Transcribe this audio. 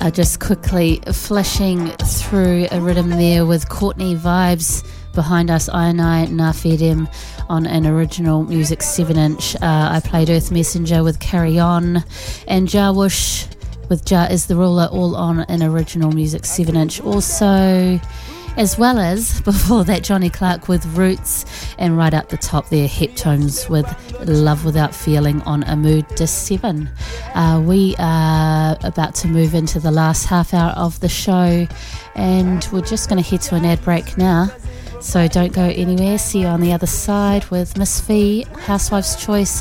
Just quickly flashing through a rhythm there with Courtney Vibes behind us, Ionai Nafedim on an original music 7-inch. I played Earth Messenger with Carry On and Jarwush with Jar Is The Ruler, all on an original music 7-inch also. As well as, before that, Johnny Clark with Roots, and right up the top there, Heptones with Love Without Feeling on a Mood Disc 7. We are about to move into the last half hour of the show, and we're just going to head to an ad break now. So don't go anywhere. See you on the other side with Miss Fee, Housewife's Choice,